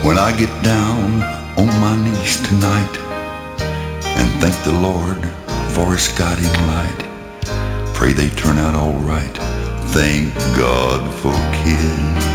When I get down on my knees tonight and thank the Lord for His guiding light, pray they turn out all right. Thank God for kids.